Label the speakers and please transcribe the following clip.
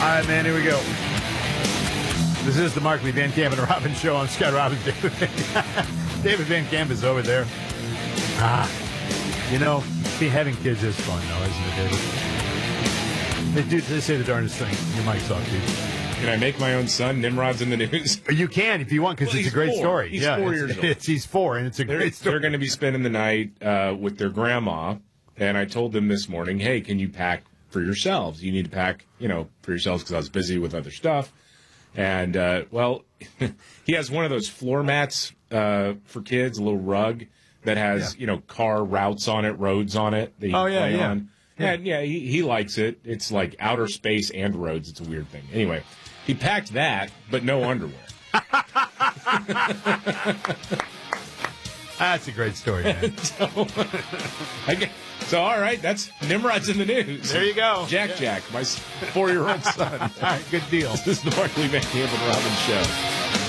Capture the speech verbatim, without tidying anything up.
Speaker 1: right, man, here we go. This is the Markley, Van Camp, and Robbins show. I'm Scott Robbins. David Van, David Van Camp is over there. Ah, you know, be having kids is fun, though, isn't it, David? They do. They say the darndest thing. Your mic's off, dude.
Speaker 2: Can I make my own son? Nimrod's in the news.
Speaker 1: You can if you want, because
Speaker 2: Well,
Speaker 1: it's a
Speaker 2: he's
Speaker 1: great
Speaker 2: four.
Speaker 1: story.
Speaker 2: He's
Speaker 1: yeah,
Speaker 2: four
Speaker 1: it's,
Speaker 2: years old.
Speaker 1: It's, he's four, and it's a
Speaker 2: They're,
Speaker 1: great story.
Speaker 2: they're going to be spending the night uh, with their grandma, and I told them this morning, hey, can you pack for yourselves? You need to pack, you know, for yourselves because I was busy with other stuff. And, uh, well, he has one of those floor mats uh, for kids, a little rug that has,
Speaker 1: Yeah.
Speaker 2: you know, car routes on it, roads on it that you
Speaker 1: Oh,
Speaker 2: can
Speaker 1: yeah,
Speaker 2: play
Speaker 1: yeah.
Speaker 2: on.
Speaker 1: Yeah.
Speaker 2: And, yeah, he, he likes it. It's like outer space and roads. It's a weird thing. Anyway, he packed that, but no underwear.
Speaker 1: That's a great story, man.
Speaker 2: so, I get, so, all right, that's Nimrod's in the news.
Speaker 1: There you go.
Speaker 2: Jack
Speaker 1: Yeah.
Speaker 2: Jack, my four-year-old son.
Speaker 1: All right, good deal.
Speaker 2: This is the Markley, Van Camp, and Robbins show.